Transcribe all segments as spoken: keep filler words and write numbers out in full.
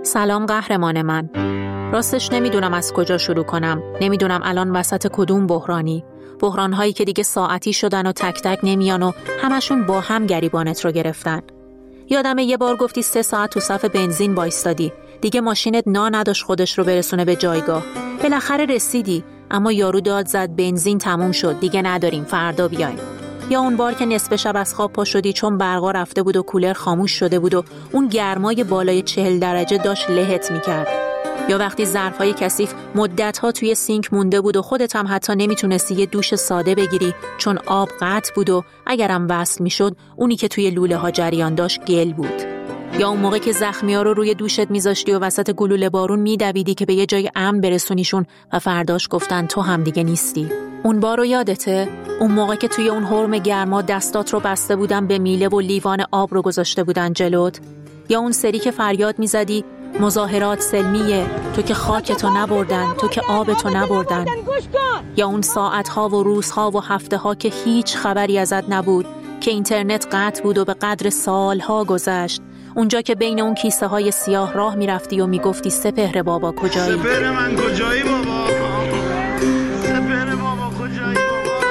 سلام قهرمان من. راستش نمیدونم از کجا شروع کنم. نمیدونم الان وسط کدوم بحرانی. بحران‌هایی که دیگه ساعتی شدن و تک تک نمیان و همشون با هم گریبانت رو گرفتن. یادمه یه بار گفتی سه ساعت تو صف بنزین وایستادی. دیگه ماشینت نا نداشت خودش رو برسونه به جایگاه. بالاخره رسیدی، اما یارو داد زد بنزین تموم شد، دیگه نداریم، فردا بیایم. یا اون بار که نصف شب از خواب پا شدی چون برقا رفته بود و کولر خاموش شده بود و اون گرمای بالای چهل درجه داشت لهت میکرد. یا وقتی ظرفای کثیف مدت‌ها توی سینک مونده بود و خودت هم حتی نمیتونستی یه دوش ساده بگیری چون آب قطع بود و اگرم وصل میشد اونی که توی لوله ها جریان داشت گل بود. یا اون موقع که زخمی‌ها رو روی دوشت میذاشتی و وسط گلوله بارون میدویدی که به یه جای امن برسونیشون و فرداش گفتن تو هم دیگه نیستی. اون بارو یادته؟ اون موقع که توی اون حرم گرما دستات رو بسته بودن به میله و لیوان آب رو گذاشته بودن جلوت؟ یا اون سری که فریاد میزدی مظاهرات سلمیه، تو که خاکتو نبردن، تو که آبتو نبردن؟ یا اون ساعتها و روزها و هفته‌ها که هیچ خبری ازت نبود، که اینترنت قطع بود و به قدر سالها گذشت، اونجا که بین اون کیسه های سیاه راه میرفتی و میگفتی سپهر بابا کجایی؟ سپهر من کجایی بابا؟ سپهر بابا کجایی بابا؟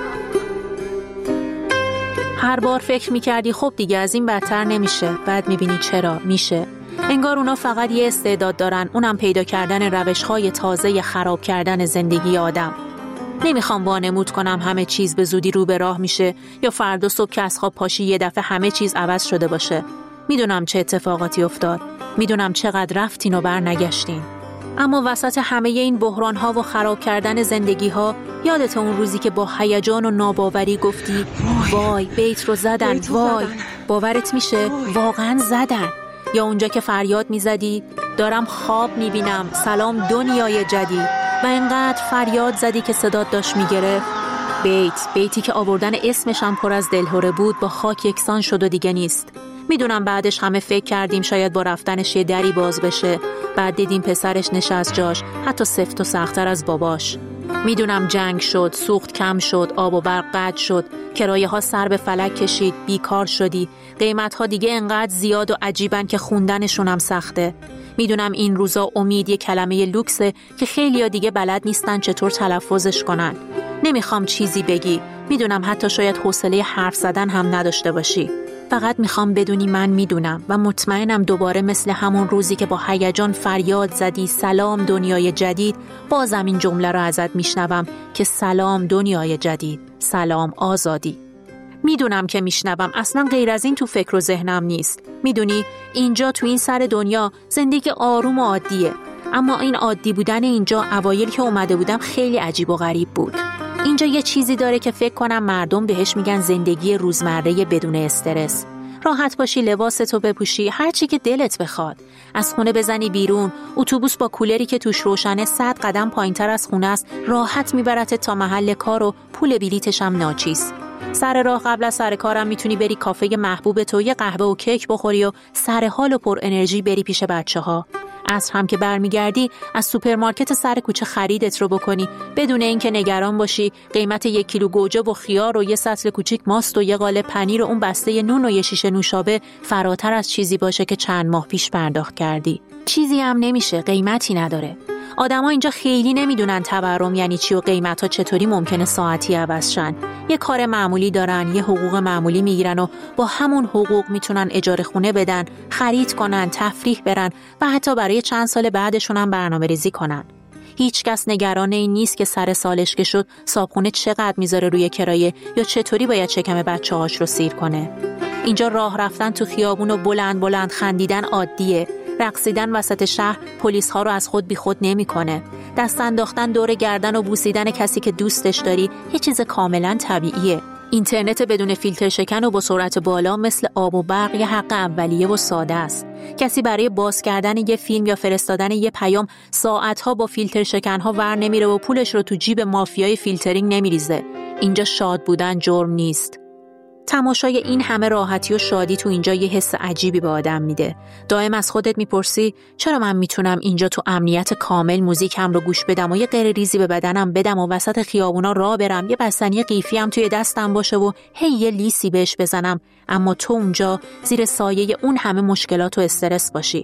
هر بار فکر میکردی خب دیگه از این بدتر نمیشه، بعد میبینی چرا میشه. انگار اونا فقط یه استعداد دارن، اونم پیدا کردن روش‌های تازه خراب کردن زندگی آدم. نمیخوام وانمود کنم همه چیز به زودی رو به راه میشه یا فردا صبح که از خواب پاشی یه دفعه همه چیز عوض شده باشه. میدونم چه اتفاقاتی افتاد، میدونم چقدر رفتین و بر نگشتین. اما وسط همه این بحران‌ها و خراب کردن زندگی‌ها، یادت اون روزی که با هیجان و ناباوری گفتی وای بیت رو زدن، بیت رو وای زدن. باورت میشه وای. واقعا زدن؟ یا اونجا که فریاد میزدی دارم خواب میبینم، سلام دنیای جدید، و اینقدر فریاد زدی که صدات داشت میگرفت. بیت بیتی که آوردن اسمش هم پر از دلهره بود با خاک یکسان شد و دیگه نیست. میدونم بعدش همه فکر کردیم شاید با رفتنش یه دری باز بشه، بعد دیدیم پسرش نشست جاش، حتی سفت و سخت‌تر از باباش. میدونم جنگ شد، سوخت کم شد، آب و برق قطع شد، کرایه ها سر به فلک کشید، بیکار شدی، قیمت ها دیگه انقدر زیاد و عجیبن که خوندنشون هم سخته. میدونم این روزا امید یه کلمه لوکسه که خیلیا دیگه بلد نیستن چطور تلفظش کنن. نمیخوام چیزی بگی، میدونم حتی شاید حوصله حرف زدن هم نداشته باشی. فقط میخوام بدونی من میدونم و مطمئنم دوباره مثل همون روزی که با هیجان فریاد زدی سلام دنیای جدید، بازم این جمله رو ازت میشنوم که سلام دنیای جدید، سلام آزادی. میدونم که میشنوم، اصلا غیر از این تو فکر و ذهنم نیست. میدونی اینجا تو این سر دنیا زندگی آروم و عادیه، اما این عادی بودن اینجا اوایل که اومده بودم خیلی عجیب و غریب بود. اینجا یه چیزی داره که فکر کنم مردم بهش میگن زندگی روزمره بدون استرس. راحت باشی، لباستو بپوشی، هر چی که دلت بخواد. از خونه بزنی بیرون، اتوبوس با کولری که توش روشنه صد قدم پایینتر از خونه است، راحت میبرت تا محل کار و پول بلیتش هم ناچیز. سر راه قبل از سر کارم میتونی بری کافه محبوب تو یه قهوه و کیک بخوری و سر حال و پر انرژی بری پیش بچه‌ها. عصر هم که برمیگردی از سوپرمارکت سر کوچه خریدت رو بکنی بدون اینکه نگران باشی قیمت یک کیلو گوجه و خیار و یه سطل کوچیک ماست و یه قالب پنیر و اون بسته نون و یه شیشه نوشابه فراتر از چیزی باشه که چند ماه پیش پرداخت کردی. چیزی هم نمیشه، قیمتی نداره. آدما اینجا خیلی نمیدونن تورم یعنی چی و قیمت‌ها چطوری ممکنه ساعتی عوض شن. یه کار معمولی دارن، یه حقوق معمولی میگیرن و با همون حقوق میتونن اجاره خونه بدن، خرید کنن، تفریح برن و حتی برای چند سال بعدشون هم برنامه‌ریزی کنن. هیچ کس نگران این نیست که سر سالش که شد صابخونه چقدر میذاره روی کرایه یا چطوری باید شکم بچه‌هاش رو سیر کنه. اینجا راه رفتن تو خیابون و بلند بلند خندیدن عادیه. رقصیدن وسط شهر پلیس ها رو از خود بی خود نمی کنه. دست انداختن دور گردن و بوسیدن کسی که دوستش داری یه چیز کاملا طبیعیه. اینترنت بدون فیلتر شکن و با سرعت بالا مثل آب و برق یه حق اولیه و ساده است. کسی برای باز کردن یه فیلم یا فرستادن یه پیام ساعتها با فیلتر شکن ها ور نمیره و پولش رو تو جیب مافیای فیلترینگ نمیریزه. اینجا شاد بودن جرم نیست. تماشای این همه راحتی و شادی تو اینجا یه حس عجیبی به آدم میده. دائم از خودت میپرسی چرا من میتونم اینجا تو امنیت کامل موزیکم رو گوش بدم و یه غیر ریزی به بدنم بدم و وسط خیابونا راه برم، یه بستنی قیفی هم توی دستم باشه و هی یه لیسی بهش بزنم، اما تو اونجا زیر سایه اون همه مشکلات و استرس باشی.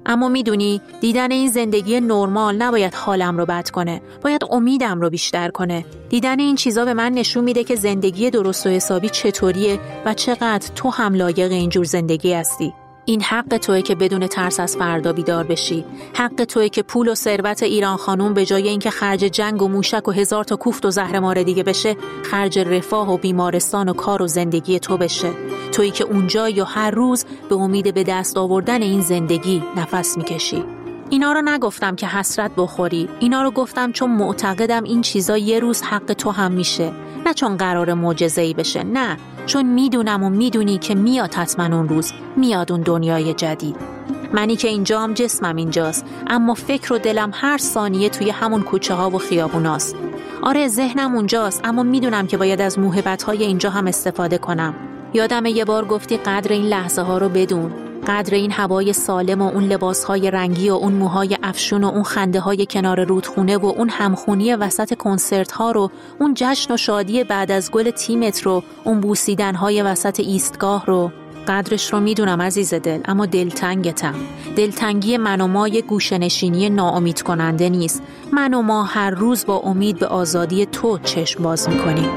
اما میدونی دیدن این زندگی نرمال نباید حالم رو بد کنه، باید امیدم رو بیشتر کنه. دیدن این چیزا به من نشون میده که زندگی درست و حسابی چطوریه و چقدر تو هم لایق اینجور زندگی هستی. این حق توئه که بدون ترس از فردا بیدار بشی. حق توئه که پول و ثروت ایران خانوم به جای اینکه خرج جنگ و موشک و هزار تا کوفت و زهرمار دیگه بشه، خرج رفاه و بیمارستان و کار و زندگی تو بشه. تویی که اونجا یا هر روز به امید به دست آوردن این زندگی نفس میکشی. اینا رو نگفتم که حسرت بخوری، اینا رو گفتم چون معتقدم این چیزا یه روز حق تو هم میشه. نه چون قرار معجزه‌ای بشه، نه، چون میدونم و میدونی که میاد حتما اون روز، میاد اون دنیای جدید. منی که اینجام جسمم اینجاست، اما فکر و دلم هر ثانیه توی همون کوچه ها و خیابوناست. آره ذهنم اونجاست، اما میدونم که باید از موهبت‌های اینجا هم استفاده کنم. یادمه یه بار گفتی قدر این لحظه ها رو بدون، قدر این هوای سالم و اون لباسهای رنگی و اون موهای افشون و اون خنده های کنار رودخونه و اون همخونی وسط کنسرت ها رو، اون جشن و شادی بعد از گل تیمت رو، اون بوسیدن های وسط ایستگاه رو. قدرش رو میدونم عزیز دل، اما دلتنگتم. دلتنگی من و ما یه گوشه‌نشینی ناامید کننده نیست. من و ما هر روز با امید به آزادی تو چشم باز میکنیم.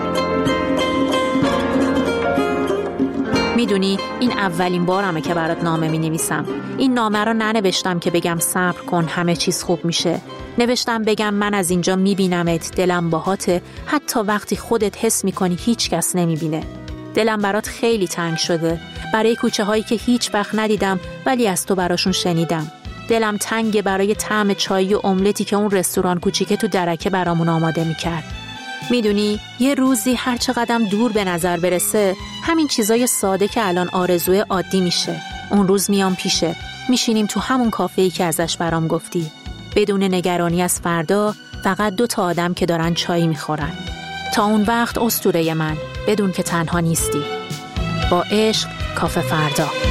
میدونی این اولین بارمه که برات نامه می نویسم. این نامه رو ننوشتم که بگم صبر کن همه چیز خوب میشه. نوشتم بگم من از اینجا می بینمت، دلم باهاته، حتی وقتی خودت حس می کنی هیچ کس نمی بینه. دلم برات خیلی تنگ شده، برای کوچه هایی که هیچ وقت ندیدم ولی از تو براشون شنیدم. دلم تنگه برای طعم چای و املتی که اون رستوران کوچیکه تو درکه برامون آماده می کرد. میدونی یه روزی هر چقدر دور به نظر برسه، همین چیزای ساده که الان آرزوی عادی میشه، اون روز میام پیشه، میشینیم تو همون کافه‌ای که ازش برام گفتی، بدون نگرانی از فردا، فقط دو تا آدم که دارن چای میخورن. تا اون وقت اسطوره من، بدون که تنها نیستی. با عشق، کافه فردا.